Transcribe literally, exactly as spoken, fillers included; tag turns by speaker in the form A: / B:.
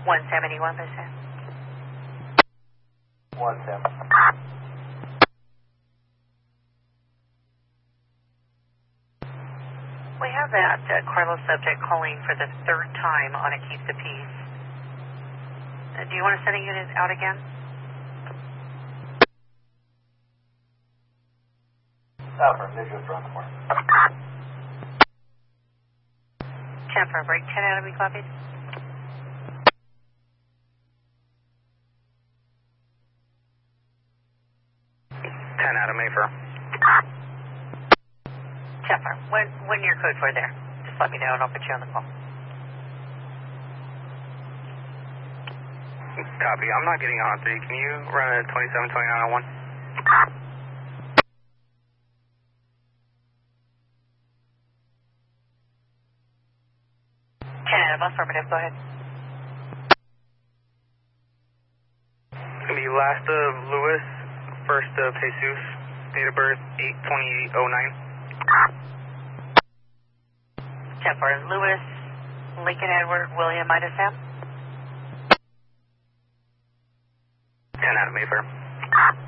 A: one seventy-one percent.
B: one seven.
A: We have that uh, Carlos subject calling for the third time on a Keep the Peace. Uh, do you want to send a unit out again?
B: Affirm, visual front four.
A: ten for break ten out of me, copied.
B: ten out of Mayfair.
A: ten for. When, when your code for there? Just let me know and I'll put you on the call.
B: Copy. I'm not getting on three. Can you run a twenty-seven twenty-nine on one?
A: ten out of affirmative, go ahead.
B: It's going to be last of Lewis, first of Jesus, date of birth eight twenty-eight oh nine.
A: ten for Lewis, Lincoln Edward, William, minus Sam.
B: ten out of Mayfair.